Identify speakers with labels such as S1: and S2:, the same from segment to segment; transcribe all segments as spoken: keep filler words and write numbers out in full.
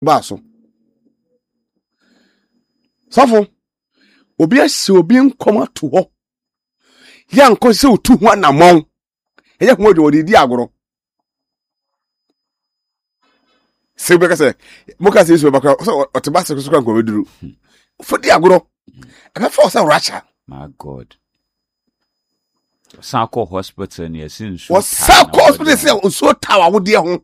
S1: baso sofo obi ahye obi nkoma to ho ya nko se otu ho anamon eye ho de odi agoro se be ka se mo ka se so ba ka o te ba se so kan ko beduru fo di agoro aka fa o racha
S2: my god Sako hospital near since
S1: was Sako hospital say so tower wo de ho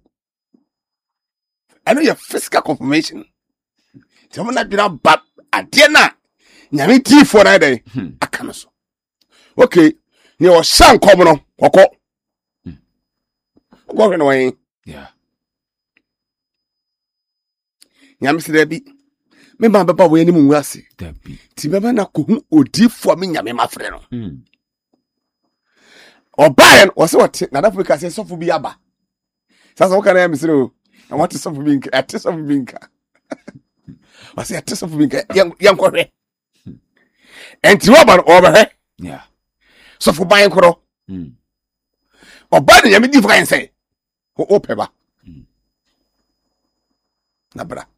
S1: I know your physical confirmation so mo na dwena ba ade na nyame ti for na dey aka no so okay ni o shan kom no kokko go hwe no wan
S2: yeah
S1: nyame se bi me ba baba wo ani mu ase
S2: dabi
S1: ti baba na ko hu odi for me nyame mafre no
S2: mm
S1: obayen wo se wote na dafu ka se sofo bi aba sasa wo kana ya misire o na what sofo bi nka ate sofo bi nka wo se ate sofo bi nka yan ko hwe enti wo ba o ba hwe
S2: yeah
S1: sofo ban koro
S2: mm
S1: oba de nyame di fa nse o opeba
S2: mm
S1: na bra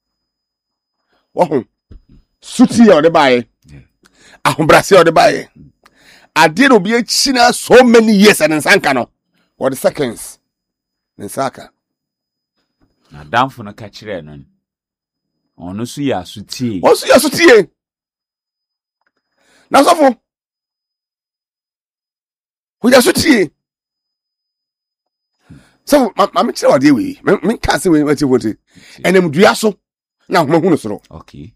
S1: wo suti ya o de bae ahobrase o de bae ade no be china so many years and sanka no or the seconds in saka
S2: na damfo no ka kire no ono su ya sutie
S1: o su ya sutie na sofo wo ya sutie so ma me kire ode we me ka se we wati woti enem dua so na ho hu no soro
S2: okay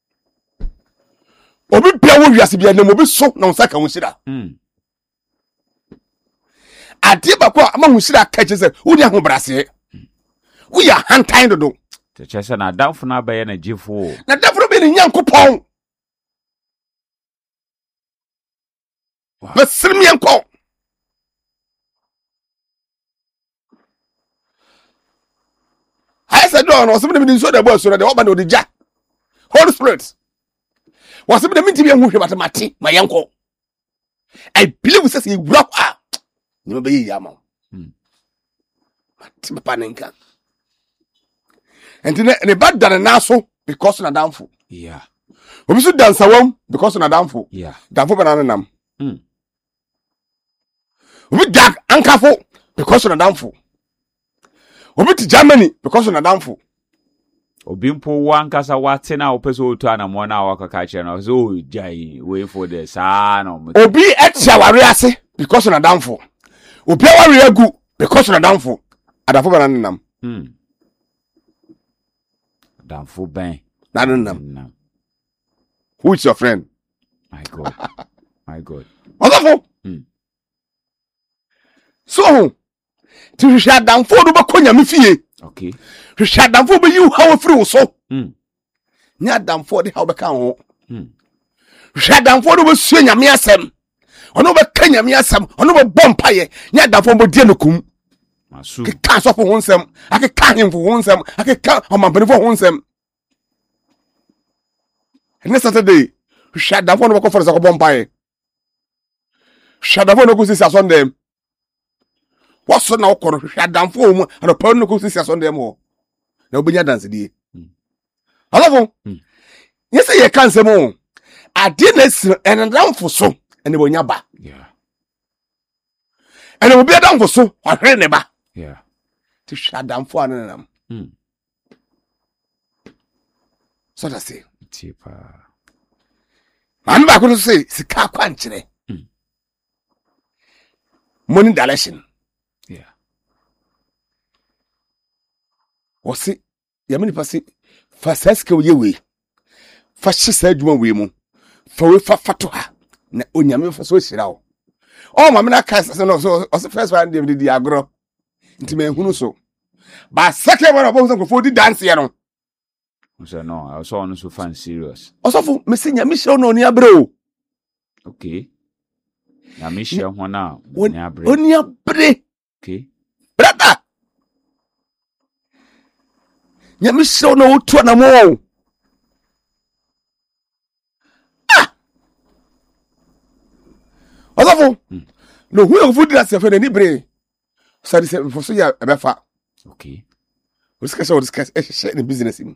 S1: obi bia wo wiase bia nem obi so na nsaka wo shira
S2: mm
S1: ade ba kwa ma hu shira ka chese wo dia ho brase wo ya hantan dodo
S2: te chese na damfo na baye na jifo
S1: na dafro be ni nyankopon ba sirmi yanko I said no no so be ni so da bo so da wo ba na odija Holy Spirit was be the minti be hu hwe batamati ma yanko I believe say you grow up you be yi ama
S2: mm
S1: mati papa nenka and ne bad than na so because na damfo
S2: yeah
S1: obi so dansa wam because na damfo
S2: yeah
S1: damfo banana nam
S2: mm
S1: obi dag ankafo because na damfo obi ti Germany because na damfo
S2: obi mpo wankasa wate na opeso otu anamo na wakaka kire no so jai wait for the sa no
S1: obi etia ware ase because na damfo obi ware agu because na damfo adafo banana nam
S2: mm damfo ben
S1: na nam who is your friend
S2: my god my god
S1: adafo
S2: mm
S1: so ti hwehwe damfo do bakonya me fie
S2: okay
S1: hwehwe damfo be you how free wo so
S2: mm
S1: nya damfo de how be kan ho
S2: mm
S1: hwehwe damfo do be sue nyame asem ono be ka nyame asem ono be bompaye nya damfo be die nokum
S2: masu
S1: ke ka so ho nsem ake ka hemfo ho nsem ake ka omampani fo ho nsem ne Saturday hwehwe damfo no be ko for so bompaye hwehwe damfo no ko sisi asondem waso na okoro hwehwe adamfo mu ana pa no ko sisi asondem ho na obenya dance die alafo yesa ye kan semo ade na si enadamfo so ene bonya ba
S2: yeah
S1: ene obi adamfo so ahwe ne ba
S2: yeah
S1: ti hwehwe adamfo ananam
S2: mm
S1: so that say
S2: tipa
S1: man ba ko say sika kwankire
S2: mm
S1: money direction
S2: yeah
S1: wose yamini pasi fa saske wo yewe fa hyesa adwuma we mu fa we fa fato ha na onyame fa so hyira wo o ma me na ka se no so o se first one dem di agro nti me hunu so ba second one obo so ko di dance ye no
S2: so no I saw on so fan serious
S1: osofo me se nyame hyira no oni abre o
S2: okay na me hyira ho na
S1: oni abre oni abre
S2: okay
S1: brother nyame hyira no otu na mo osofo no hu yo fu di ase fe ni bre sari se fo so ya ebefa
S2: okay
S1: Odi sika sɛ odi sika ɛhyehyɛ ne business mu